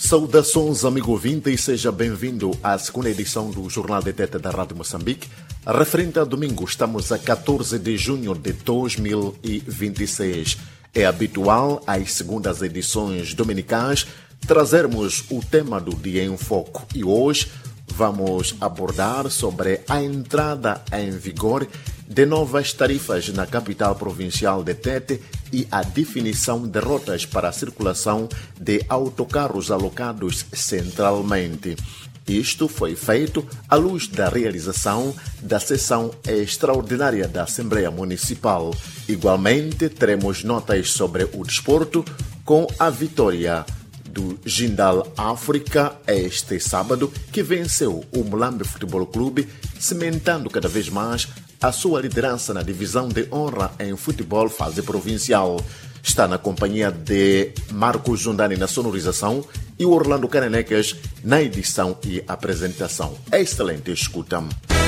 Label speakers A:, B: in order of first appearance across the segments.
A: Saudações, amigo ouvinte, e seja bem-vindo à segunda edição do Jornal de Tete da Rádio Moçambique. Referente a domingo, estamos a 14 de junho de 2026. É habitual, às segundas edições dominicais, trazermos o tema do Dia em Foco. E hoje vamos abordar sobre a entrada em vigor de novas tarifas na capital provincial de Tete e a definição de rotas para a circulação de autocarros alocados centralmente. Isto foi feito à luz da realização da sessão extraordinária da Assembleia Municipal. Igualmente, teremos notas sobre o desporto com a vitória do Jindal África este sábado, que venceu o Mulambe Futebol Clube, cimentando cada vez mais a sua liderança na divisão de honra em futebol fase provincial. Está na companhia de Marcos Jundani na sonorização e o Orlando Canenecas na edição e apresentação. Excelente escuta.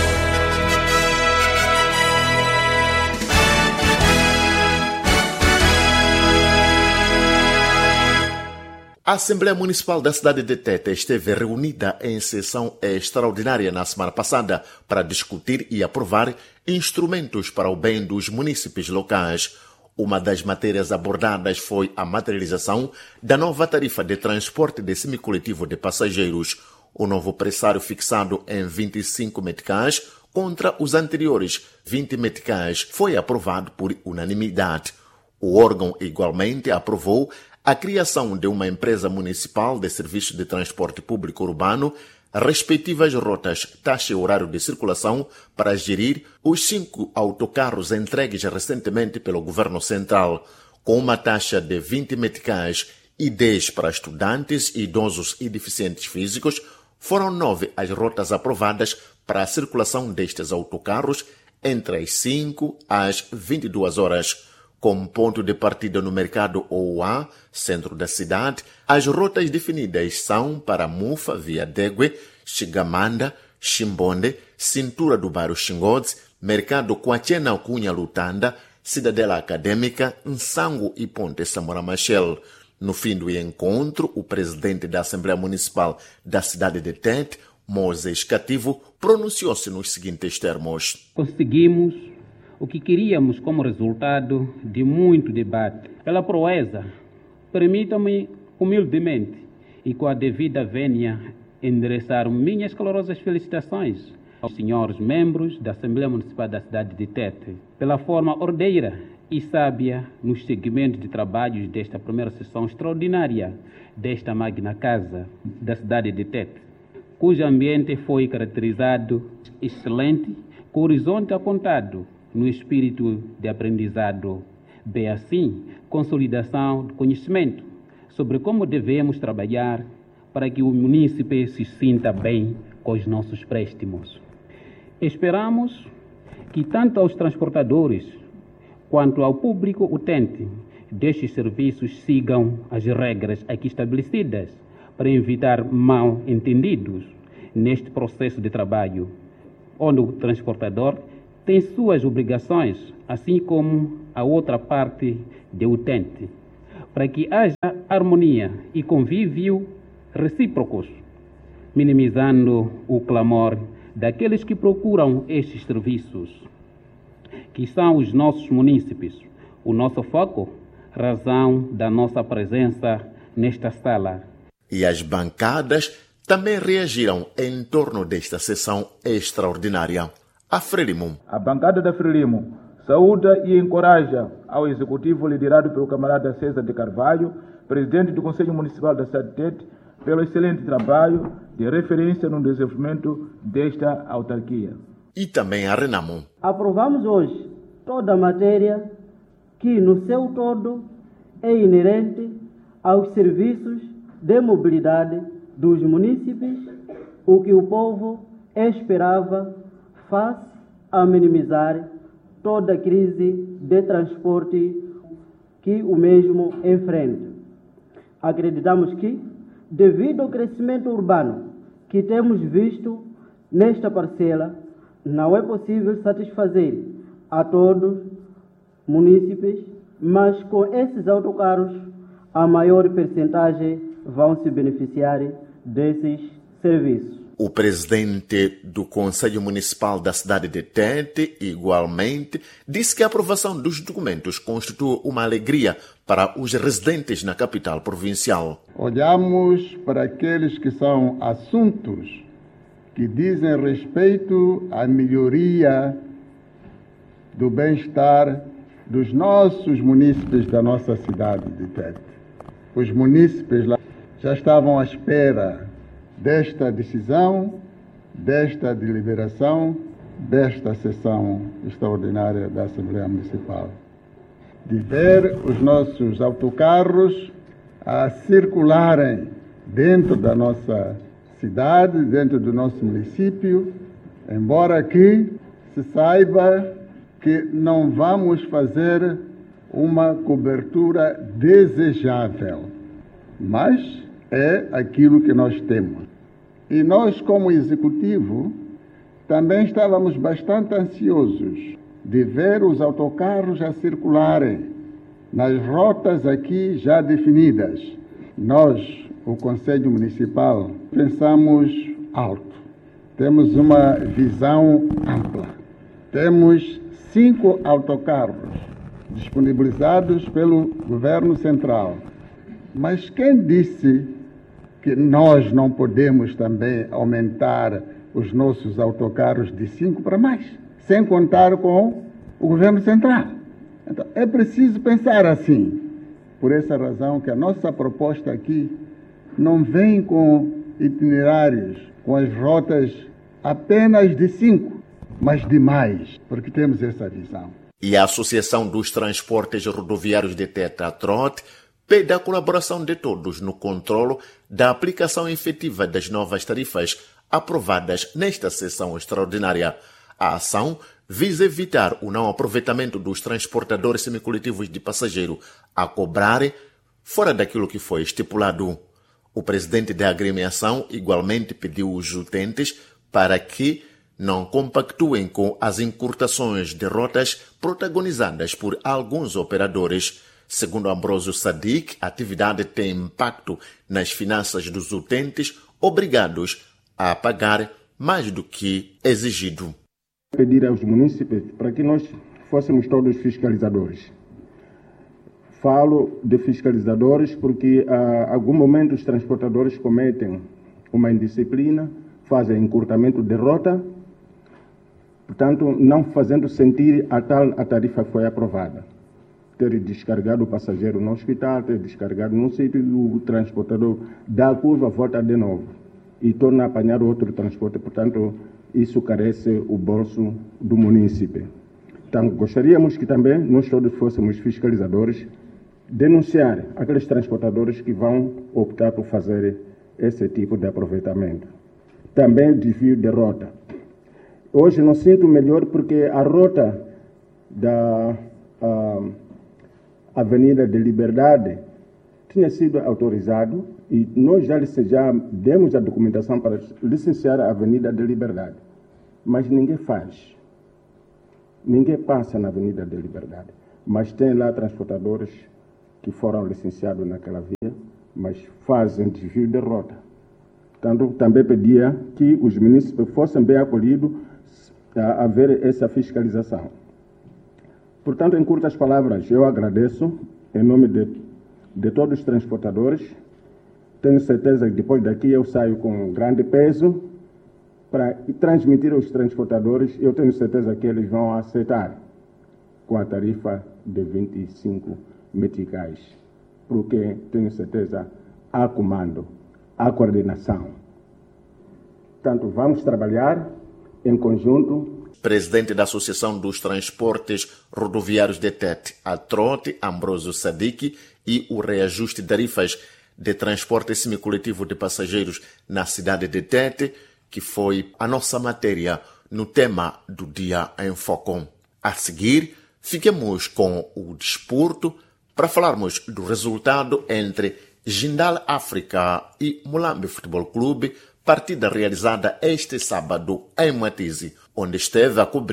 A: A Assembleia Municipal da cidade de Tete esteve reunida em sessão extraordinária na semana passada para discutir e aprovar instrumentos para o bem dos munícipes locais. Uma das matérias abordadas foi a materialização da nova tarifa de transporte de semicoletivo de passageiros. O novo pressário fixado em 25 meticais contra os anteriores 20 meticais foi aprovado por unanimidade. O órgão igualmente aprovou a criação de uma empresa municipal de serviços de transporte público urbano, respectivas rotas, taxa e horário de circulação para gerir os 5 autocarros entregues recentemente pelo Governo Central, com uma taxa de 20 meticais e 10 para estudantes, idosos e deficientes físicos. Foram 9 as rotas aprovadas para a circulação destes autocarros entre as 5 às 22 horas. Como ponto de partida no mercado OUA, centro da cidade, as rotas definidas são para Mufa, Via Degue, Xigamanda, Chimbonde, Cintura do Bairro Xingodze, Mercado Coachena Cunha Lutanda, Cidadela Acadêmica, Nsango e Ponte Samora Machel. No fim do encontro, o presidente da Assembleia Municipal da cidade de Tete, Moisés Cativo, pronunciou-se nos seguintes termos.
B: Conseguimos o que queríamos como resultado de muito debate. Pela proeza, permitam-me humildemente e com a devida vênia endereçar minhas calorosas felicitações aos senhores membros da Assembleia Municipal da cidade de Tete pela forma ordeira e sábia nos segmentos de trabalhos desta primeira sessão extraordinária desta magna casa da cidade de Tete, cujo ambiente foi caracterizado excelente, com o horizonte apontado no espírito de aprendizado, bem assim, consolidação do conhecimento sobre como devemos trabalhar para que o munícipe se sinta bem com os nossos préstimos. Esperamos que tanto aos transportadores quanto ao público utente destes serviços sigam as regras aqui estabelecidas para evitar mal-entendidos neste processo de trabalho, onde o transportador tem suas obrigações, assim como a outra parte de utente, para que haja harmonia e convívio recíprocos, minimizando o clamor daqueles que procuram estes serviços, que são os nossos munícipes, o nosso foco, razão da nossa presença nesta sala.
A: E as bancadas também reagiram em torno desta sessão extraordinária. A Frelimo.
C: A bancada da Frelimo saúda e encoraja ao executivo liderado pelo camarada César de Carvalho, presidente do Conselho Municipal da cidade de Tete, pelo excelente trabalho de referência no desenvolvimento desta autarquia.
A: E também a Renamo.
D: Aprovamos hoje toda a matéria que, no seu todo, é inerente aos serviços de mobilidade dos munícipes, o que o povo esperava face a minimizar toda a crise de transporte que o mesmo enfrenta. Acreditamos que, devido ao crescimento urbano que temos visto nesta parcela, não é possível satisfazer a todos munícipes, mas com esses autocarros a maior percentagem vão se beneficiar desses serviços.
A: O presidente do Conselho Municipal da cidade de Tete, igualmente, disse que a aprovação dos documentos constitui uma alegria para os residentes na capital provincial.
E: Olhamos para aqueles que são assuntos que dizem respeito à melhoria do bem-estar dos nossos munícipes da nossa cidade de Tete. Os munícipes lá já estavam à espera desta decisão, desta deliberação, desta sessão extraordinária da Assembleia Municipal. De ver os nossos autocarros a circularem dentro da nossa cidade, dentro do nosso município, embora aqui se saiba que não vamos fazer uma cobertura desejável, mas é aquilo que nós temos. E nós, como executivo, também estávamos bastante ansiosos de ver os autocarros a circularem nas rotas aqui já definidas. Nós, o Conselho Municipal, pensamos alto. Temos uma visão ampla. Temos 5 autocarros disponibilizados pelo Governo Central. Mas quem disse que nós não podemos também aumentar os nossos autocarros de 5 para mais, sem contar com o Governo Central? Então, é preciso pensar assim. Por essa razão que a nossa proposta aqui não vem com itinerários, com as rotas apenas de 5, mas de mais, porque temos essa visão.
A: E a Associação dos Transportes Rodoviários de Tete, ATROT, pede a colaboração de todos no controlo da aplicação efetiva das novas tarifas aprovadas nesta sessão extraordinária. A ação visa evitar o não aproveitamento dos transportadores semicoletivos de passageiro a cobrarem fora daquilo que foi estipulado. O presidente da agremiação igualmente pediu os utentes para que não compactuem com as encurtações de rotas protagonizadas por alguns operadores. Segundo Ambrósio Sadiq, a atividade tem impacto nas finanças dos utentes, obrigados a pagar mais do que exigido.
F: Pedir aos munícipes para que nós fôssemos todos fiscalizadores. Falo de fiscalizadores porque a algum momento os transportadores cometem uma indisciplina, fazem encurtamento de rota, portanto não fazendo sentir a tarifa que foi aprovada. Ter descarregado o passageiro no hospital, ter descarregado num sítio e o transportador dá a curva, volta de novo e torna a apanhar outro transporte. Portanto, isso carece o bolso do munícipe. Então, gostaríamos que também nós todos fôssemos fiscalizadores, denunciar aqueles transportadores que vão optar por fazer esse tipo de aproveitamento. Também desvio de rota. Hoje não sinto melhor porque a rota da Avenida de Liberdade tinha sido autorizado e nós já demos a documentação para licenciar a Avenida de Liberdade. Mas ninguém faz. Ninguém passa na Avenida de Liberdade. Mas tem lá transportadores que foram licenciados naquela via, mas fazem desvio de rota. Portanto, também pedia que os munícipes fossem bem acolhidos a ver essa fiscalização. Portanto, em curtas palavras, eu agradeço em nome de todos os transportadores. Tenho certeza que depois daqui eu saio com grande peso para transmitir aos transportadores. Eu tenho certeza que eles vão aceitar com a tarifa de 25 meticais, porque tenho certeza há comando, há coordenação. Portanto, vamos trabalhar em conjunto.
A: Presidente da Associação dos Transportes Rodoviários de Tete, ATROT, Ambrósio Sadiq, e o reajuste de tarifas de transporte semicoletivo de passageiros na cidade de Tete, que foi a nossa matéria no tema do Dia em Foco. A seguir, fiquemos com o desporto para falarmos do resultado entre Jindal África e Mulambe Futebol Clube, partida realizada este sábado em Matize, onde esteve a cobrir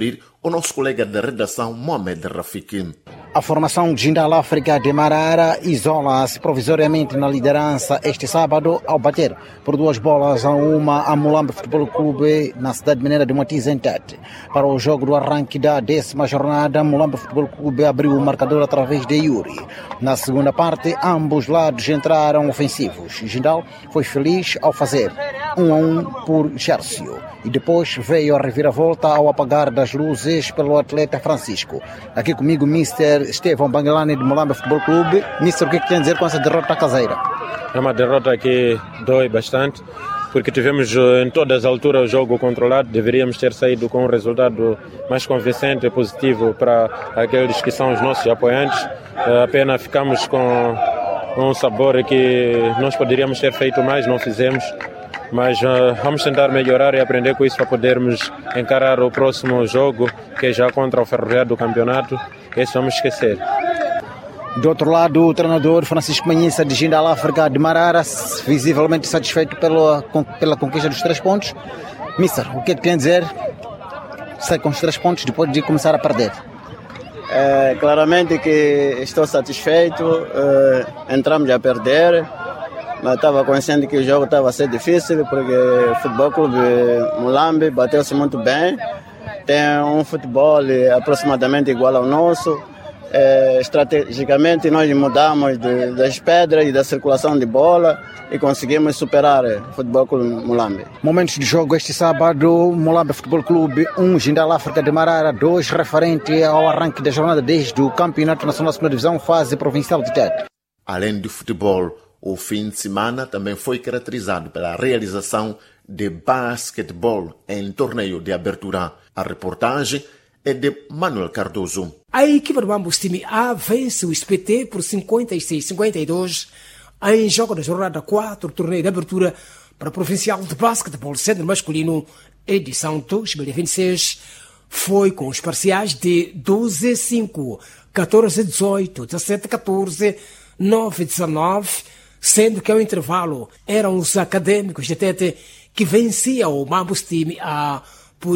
A: o nosso colega de redação, Mohamed Rafiki.
G: A formação de Jindal África de Marara isola-se provisoriamente na liderança este sábado ao bater por 2-1 a Mulambe Futebol Clube na cidade mineira de Moatize, em Tete. Para o jogo do arranque da 10ª jornada, Mulambe Futebol Clube abriu o marcador através de Yuri. Na segunda parte, ambos lados entraram ofensivos. Jindal foi feliz ao fazer 1-1 por Gércio e depois veio a reviravolta ao apagar das luzes pelo atleta Francisco. Aqui comigo, Mr. Estevão Bangalani de Mulambe Futebol Clube. Mister, o que tem a dizer com essa derrota caseira?
H: É uma derrota que dói bastante, porque tivemos em todas as alturas o jogo controlado. Deveríamos ter saído com um resultado mais convincente e positivo para aqueles que são os nossos apoiantes. Apenas ficamos com um sabor que nós poderíamos ter feito mais, não fizemos. Mas vamos tentar melhorar e aprender com isso para podermos encarar o próximo jogo, que é já contra o Ferroviário do campeonato. Esse vamos esquecer.
G: Do outro lado, o treinador Francisco Manhissa de Jindal África de Marara, visivelmente satisfeito pela conquista dos 3 pontos. Mister, o que tem a dizer? Sai com os 3 pontos depois de começar a perder.
I: Claramente que estou satisfeito. Entramos a perder, mas estava consciente que o jogo estava a ser difícil, porque o Futebol Clube Mulambe bateu-se muito bem. Tem um futebol aproximadamente igual ao nosso. Estrategicamente nós mudamos das pedras e da circulação de bola e conseguimos superar o Futebol Clube Mulambe.
G: Momentos de jogo este sábado: Mulambe Futebol Clube 1, Jindal África de Marara 2, referente ao arranque da jornada 10 do Campeonato Nacional da 2ª Divisão, fase provincial de Tete.
A: Além do futebol, o fim de semana também foi caracterizado pela realização de basquetebol em torneio de abertura. A reportagem é de Manuel Cardoso.
J: A equipa do Mambus Time A vence o SPT por 56-52 em jogo da jornada 4 do torneio de abertura para o Provincial de Basquetebol Centro Masculino, edição 2026. Foi com os parciais de 12-5, 14-18, 17-14, 9-19, sendo que ao intervalo eram os acadêmicos de Tete que venciam o Mambus Time A por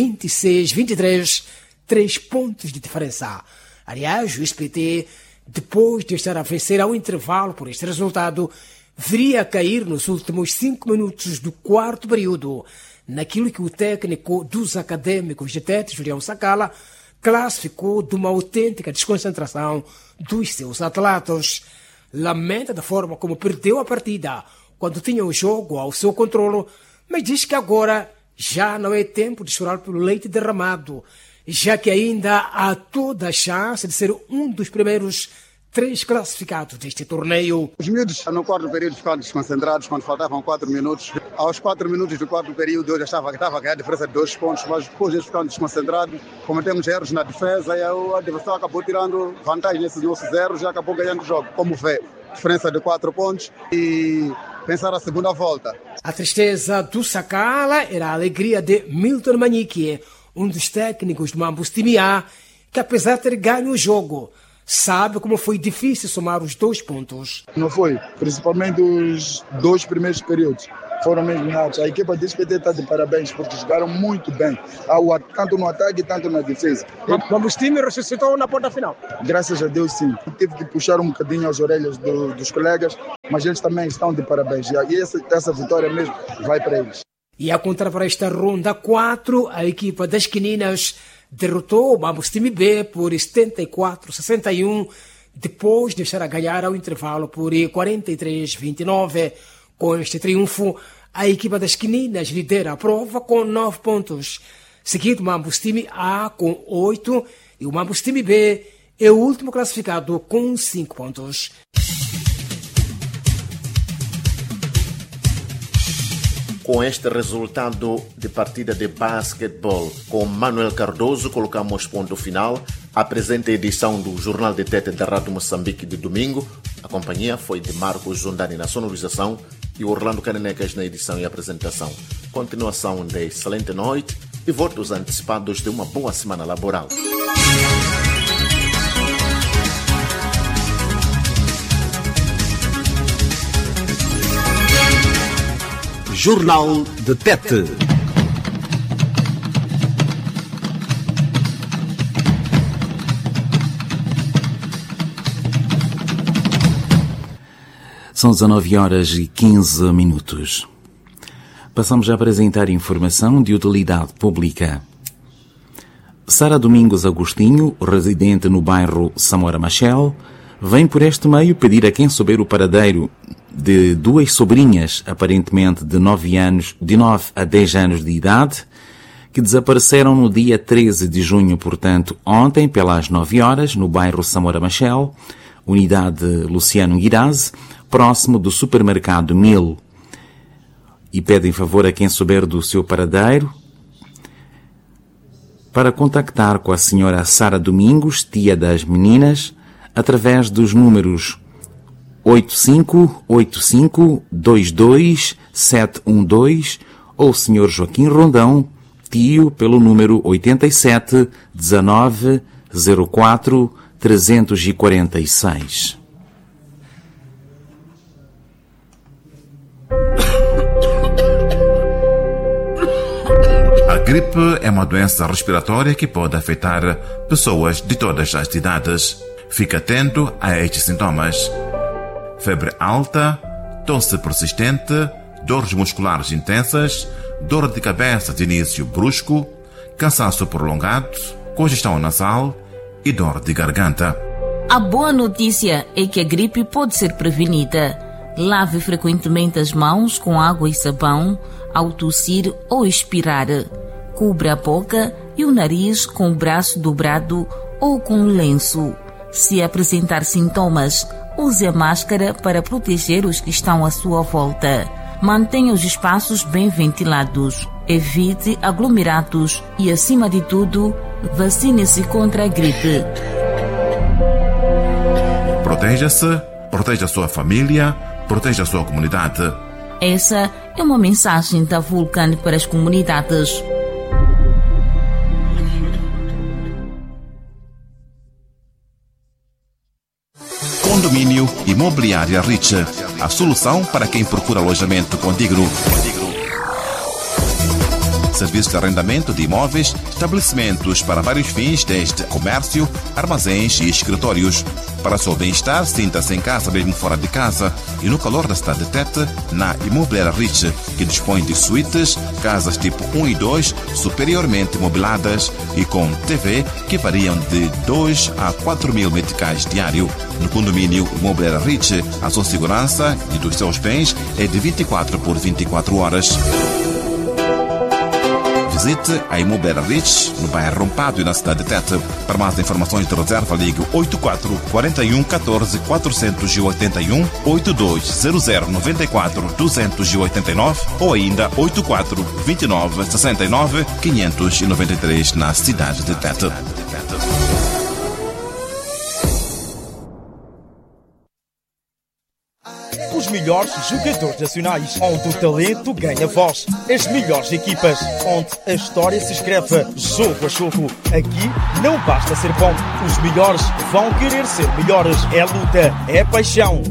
J: 26-23, 3 pontos de diferença. Aliás, o SPT, depois de estar a vencer ao intervalo por este resultado, viria a cair nos últimos 5 minutos do 4º período, naquilo que o técnico dos acadêmicos de Tete, Julião Sacala, classificou de uma autêntica desconcentração dos seus atletas. Lamenta da forma como perdeu a partida quando tinha o jogo ao seu controle, mas diz que agora já não é tempo de chorar pelo leite derramado, já que ainda há toda a chance de ser um dos primeiros 3 classificados deste torneio.
K: Os miúdos no 4º período ficaram desconcentrados quando faltavam 4 minutos. Aos 4 minutos do 4º período eu já estava a ganhar a diferença de 2 pontos, mas depois eles ficaram desconcentrados, cometemos erros na defesa e o adversário acabou tirando vantagem nesses nossos erros e acabou ganhando o jogo. Como vê, diferença de 4 pontos e pensar a segunda volta.
J: A tristeza do Sacala era a alegria de Milton Manique, um dos técnicos do Mambus Time A, que apesar de ter ganho o jogo, sabe como foi difícil somar os 2 pontos.
K: Não foi, principalmente os 2 primeiros períodos foram mesmo natos. A equipa do SPT está de parabéns porque jogaram muito bem, tanto no ataque quanto na defesa.
J: O Mambus Time ressuscitou na ponta final.
K: Graças a Deus, sim. Tive que puxar um bocadinho as orelhas dos colegas, mas eles também estão de parabéns. E essa vitória mesmo vai para eles.
J: E a contar para esta ronda 4, a equipa das Quininas derrotou o Mambus Time B por 74-61, depois de estar a ganhar ao intervalo por 43-29. Com este triunfo, a equipa das Quininas lidera a prova com 9 pontos, seguido o Mambus Time A com 8 e o Mambus Time B é o último classificado com 5 pontos.
A: Com este resultado de partida de basquetebol com Manuel Cardoso, colocamos ponto final à presente edição do Jornal de Tete da Rádio Moçambique de domingo. A companhia foi de Marcos Zondani na sonorização e Orlando Canenecas na edição e apresentação. Continuação de excelente noite e votos antecipados de uma boa semana laboral.
L: Jornal de Tete. São 19h15. Passamos a apresentar informação de utilidade pública. Sara Domingos Agostinho, residente no bairro Samora Machel, vem por este meio pedir a quem souber o paradeiro de duas sobrinhas, aparentemente de 9 a 10 anos de idade, que desapareceram no dia 13 de junho, portanto, ontem, pelas 9 horas, no bairro Samora Machel, unidade Luciano Guiraz, próximo do supermercado Mil. E pedem favor a quem souber do seu paradeiro para contactar com a senhora Sara Domingos, tia das meninas, através dos números 8585-22-712 ou Sr. Joaquim Rondão, tio, pelo número 87 19 04 346.
M: A gripe é uma doença respiratória que pode afetar pessoas de todas as idades. Fique atento a estes sintomas: febre alta, tosse persistente, dores musculares intensas, dor de cabeça de início brusco, cansaço prolongado, congestão nasal e dor de garganta.
N: A boa notícia é que a gripe pode ser prevenida. Lave frequentemente as mãos com água e sabão ao tossir ou expirar. Cubra a boca e o nariz com o braço dobrado ou com um lenço. Se apresentar sintomas, use a máscara para proteger os que estão à sua volta. Mantenha os espaços bem ventilados. Evite aglomerados e, acima de tudo, vacine-se contra a gripe.
M: Proteja-se, proteja a sua família, proteja a sua comunidade.
N: Essa é uma mensagem da Vulcan para as comunidades.
M: Condomínio Imobiliária Rich, a solução para quem procura alojamento condigno. Serviço de arrendamento de imóveis, estabelecimentos para vários fins, desde comércio, armazéns e escritórios. Para seu bem-estar, sinta-se em casa mesmo fora de casa e no calor da cidade de Tete, na Imobiliária Rich, que dispõe de suítes, casas tipo 1 e 2, superiormente mobiladas e com TV que variam de 2 a 4 mil meticais diário. No condomínio Imobiliária Rich, a sua segurança e dos seus bens é de 24 por 24 horas. Visite a Imobiliária Rich, no bairro Rompado e na cidade de Tete. Para mais informações de reserva, ligue 84 41 14 481 82 00 94 289 ou ainda 84 29 69 593 na cidade de Tete.
O: Os melhores jogadores nacionais, onde o talento ganha voz. As melhores equipas, onde a história se escreve jogo a jogo. Aqui não basta ser bom, os melhores vão querer ser melhores. É luta, é paixão.